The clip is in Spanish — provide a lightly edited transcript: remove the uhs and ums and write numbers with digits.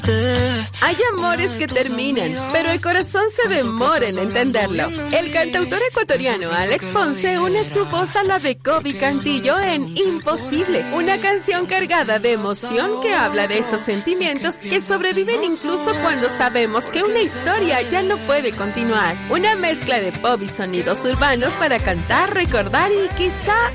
Hay amores que terminan, pero el corazón se demora en entenderlo. El cantautor ecuatoriano Alex Ponce une su voz a la de Kobe Cantillo en Imposible, una canción cargada de emoción que habla de esos sentimientos que sobreviven incluso cuando sabemos que una historia ya no puede continuar. Una mezcla de pop y sonidos urbanos para cantar, recordar y quizá